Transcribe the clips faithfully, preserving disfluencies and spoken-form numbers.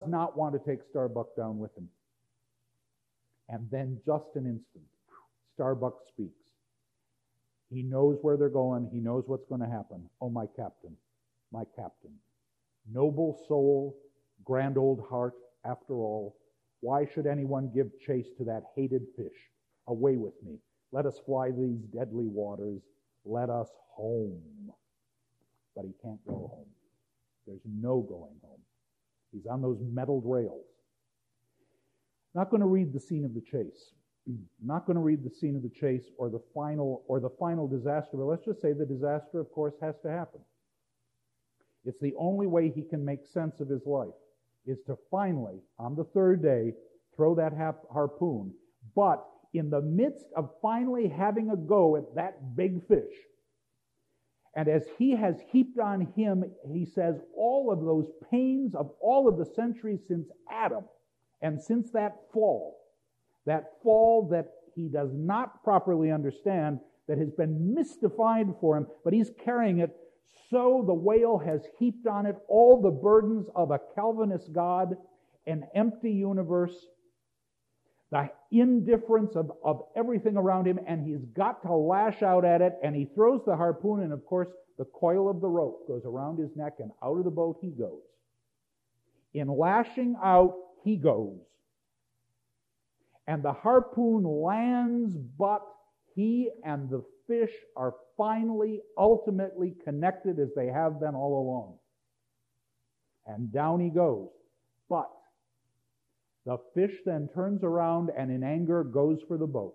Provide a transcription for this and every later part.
not want to take Starbuck down with him. And then just an instant, Starbuck speaks. He knows where they're going. He knows what's going to happen. Oh, my captain, my captain. Noble soul, grand old heart, after all, why should anyone give chase to that hated fish? Away with me. Let us fly these deadly waters. Let us home. But he can't go home. There's no going home. He's on those metalled rails. Not going to read the scene of the chase. Not going to read the scene of the chase or the final or the final disaster, but let's just say the disaster, of course, has to happen. It's the only way he can make sense of his life, is to finally, on the third day, throw that harpoon. But in the midst of finally having a go at that big fish, and as he has heaped on him, he says, all of those pains of all of the centuries since Adam, and since that fall, that fall that he does not properly understand, that has been mystified for him, but he's carrying it, so the whale has heaped on it all the burdens of a Calvinist God, an empty universe, the indifference of, of everything around him, and he's got to lash out at it, and he throws the harpoon, and of course the coil of the rope goes around his neck, and out of the boat he goes. In lashing out, he goes. And the harpoon lands, but he and the fish are finally, ultimately connected as they have been all along. And down he goes. But the fish then turns around and in anger goes for the boat.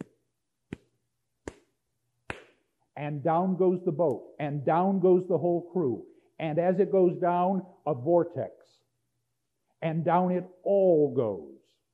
And down goes the boat. And down goes the whole crew. And as it goes down, a vortex. And down it all goes.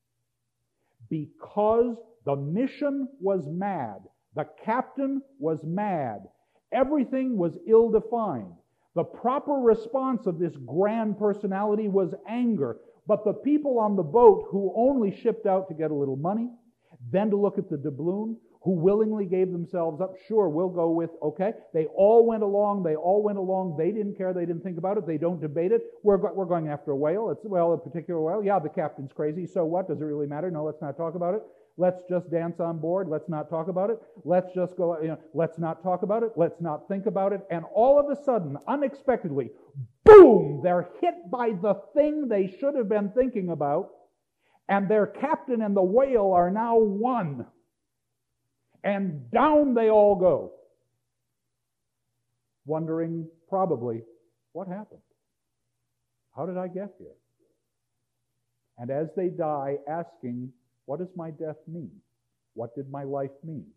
Because the mission was mad. The captain was mad. Everything was ill-defined. The proper response of this grand personality was anger. But the people on the boat who only shipped out to get a little money, then to look at the doubloon, who willingly gave themselves up, sure, we'll go with, okay. They all went along. They all went along. They didn't care. They didn't think about it. They don't debate it. We're, go- we're going after a whale. It's, well, a particular whale. Yeah, the captain's crazy. So what? Does it really matter? No, let's not talk about it. Let's just dance on board. Let's not talk about it. Let's just go, you know, let's not talk about it. Let's not think about it. And all of a sudden, unexpectedly, boom, they're hit by the thing they should have been thinking about, and their captain and the whale are now one. And down they all go, wondering probably, what happened? How did I get here? And as they die, asking, what does my death mean? What did my life mean?